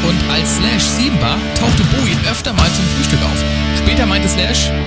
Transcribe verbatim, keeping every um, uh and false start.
und als Slash sieben war, tauchte Bowie öfter mal zum Frühstück auf. Später meinte Slash,